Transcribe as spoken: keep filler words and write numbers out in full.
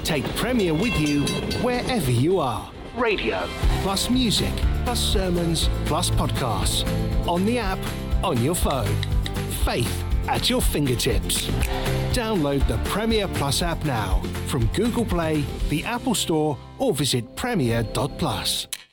Take Premier with you wherever you are. Radio, plus music, plus sermons, plus podcasts. On the app, on your phone. Faith at your fingertips. Download the Premier Plus app now from Google Play, the Apple Store, or visit premier dot plus.